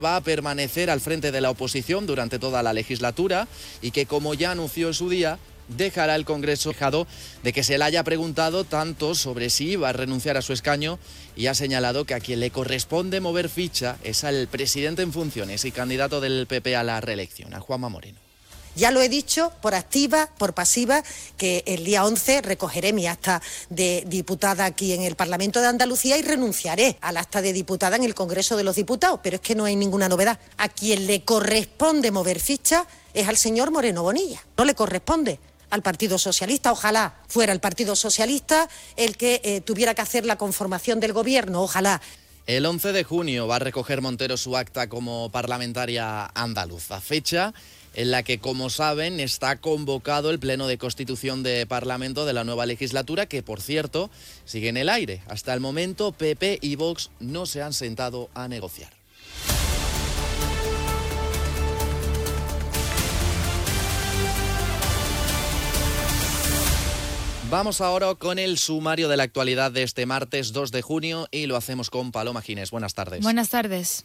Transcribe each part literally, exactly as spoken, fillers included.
va a permanecer al frente de la oposición durante toda la legislatura y que, como ya anunció en su día, dejará el Congreso dejado de que se le haya preguntado tanto sobre si iba a renunciar a su escaño, y ha señalado que a quien le corresponde mover ficha es al presidente en funciones y candidato del P P a la reelección, a Juanma Moreno. Ya lo he dicho, por activa, por pasiva, que el día once recogeré mi acta de diputada aquí en el Parlamento de Andalucía y renunciaré al acta de diputada en el Congreso de los Diputados. Pero es que no hay ninguna novedad. A quien le corresponde mover ficha es al señor Moreno Bonilla. No le corresponde al Partido Socialista. Ojalá fuera el Partido Socialista el que eh, tuviera que hacer la conformación del gobierno. Ojalá. El once de junio va a recoger Montero su acta como parlamentaria andaluza, fecha en la que, como saben, está convocado el Pleno de Constitución de Parlamento de la nueva legislatura, que, por cierto, sigue en el aire. Hasta el momento, P P y Vox no se han sentado a negociar. Vamos ahora con el sumario de la actualidad de este martes dos de junio y lo hacemos con Paloma Ginés. Buenas tardes. Buenas tardes.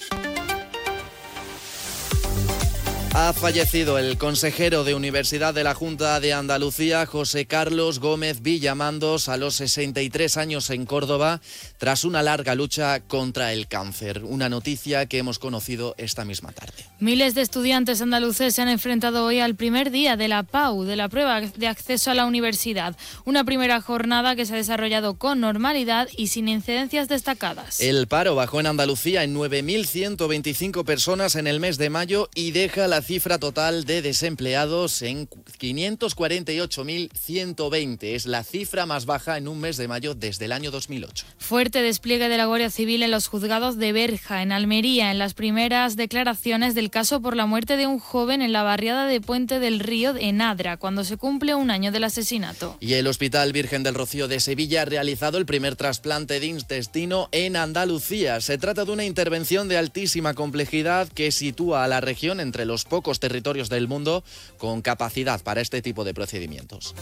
Ha fallecido el consejero de Universidad de la Junta de Andalucía, José Carlos Gómez Villamandos, a los sesenta y tres años en Córdoba, tras una larga lucha contra el cáncer. Una noticia que hemos conocido esta misma tarde. Miles de estudiantes andaluces se han enfrentado hoy al primer día de la P A U, de la prueba de acceso a la universidad. Una primera jornada que se ha desarrollado con normalidad y sin incidencias destacadas. El paro bajó en Andalucía en nueve mil ciento veinticinco personas en el mes de mayo y deja la cifra total de desempleados en quinientos cuarenta y ocho mil ciento veinte. Es la cifra más baja en un mes de mayo desde el año dos mil ocho. Fuerte despliegue de la Guardia Civil en los juzgados de Berja, en Almería, en las primeras declaraciones del caso por la muerte de un joven en la barriada de Puente del Río, en Adra, cuando se cumple un año del asesinato. Y el Hospital Virgen del Rocío de Sevilla ha realizado el primer trasplante de intestino en Andalucía. Se trata de una intervención de altísima complejidad que sitúa a la región entre los pocos territorios del mundo con capacidad para este tipo de procedimientos.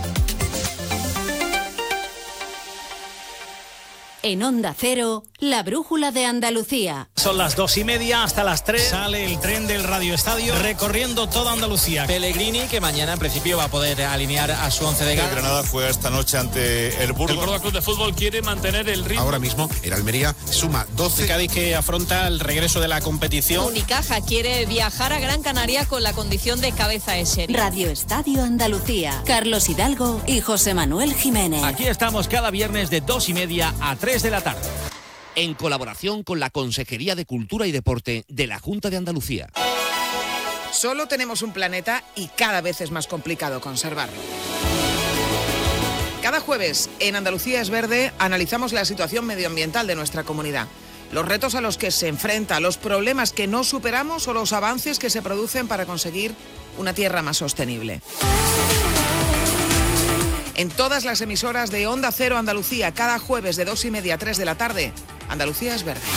En Onda Cero, la brújula de Andalucía. Son las dos y media, hasta las tres sale el tren del Radio Estadio recorriendo toda Andalucía. Pellegrini, que mañana en principio va a poder alinear a su once de gala. El Granada juega esta noche ante el Burgos. El Córdoba Club de Fútbol quiere mantener el ritmo. Ahora mismo, el Almería suma doce. El Cádiz, que afronta el regreso de la competición. Unicaja quiere viajar a Gran Canaria con la condición de cabeza de serie. Radio Estadio Andalucía. Carlos Hidalgo y José Manuel Jiménez. Aquí estamos cada viernes de dos y media a tres de la tarde, en colaboración con la Consejería de Cultura y Deporte de la Junta de Andalucía. Solo tenemos un planeta y cada vez es más complicado conservarlo. Cada jueves en Andalucía es Verde analizamos la situación medioambiental de nuestra comunidad, los retos a los que se enfrenta, los problemas que no superamos o los avances que se producen para conseguir una tierra más sostenible. En todas las emisoras de Onda Cero Andalucía, cada jueves de dos y media a tres de la tarde, Andalucía es Verde.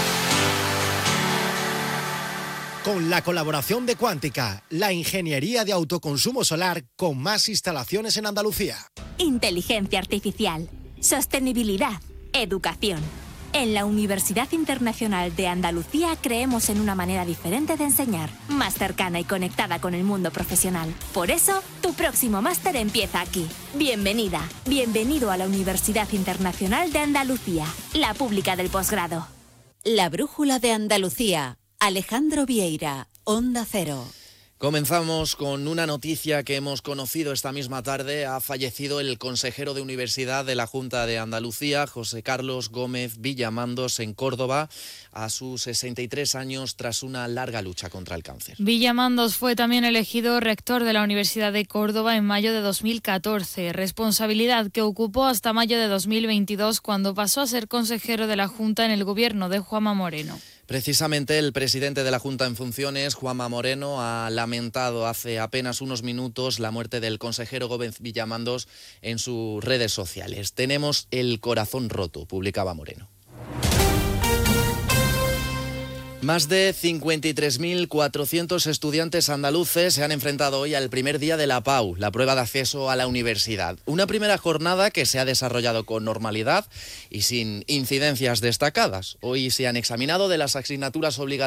Con la colaboración de Cuántica, la ingeniería de autoconsumo solar con más instalaciones en Andalucía. Inteligencia artificial, sostenibilidad, educación. En la Universidad Internacional de Andalucía creemos en una manera diferente de enseñar, más cercana y conectada con el mundo profesional. Por eso, tu próximo máster empieza aquí. Bienvenida, bienvenido a la Universidad Internacional de Andalucía, la pública del posgrado. La brújula de Andalucía. Alejandro Vieira, Onda Cero. Comenzamos con una noticia que hemos conocido esta misma tarde. Ha fallecido el consejero de Universidad de la Junta de Andalucía, José Carlos Gómez Villamandos, en Córdoba, a sus sesenta y tres años, tras una larga lucha contra el cáncer. Villamandos fue también elegido rector de la Universidad de Córdoba en mayo de dos mil catorce, responsabilidad que ocupó hasta mayo de dos mil veintidós, cuando pasó a ser consejero de la Junta en el gobierno de Juanma Moreno. Precisamente el presidente de la Junta en funciones, Juanma Moreno, ha lamentado hace apenas unos minutos la muerte del consejero Gómez Villamandos en sus redes sociales. Tenemos el corazón roto, publicaba Moreno. Más de cincuenta y tres mil cuatrocientos estudiantes andaluces se han enfrentado hoy al primer día de la P A U, la prueba de acceso a la universidad. Una primera jornada que se ha desarrollado con normalidad y sin incidencias destacadas. Hoy se han examinado de las asignaturas obligatorias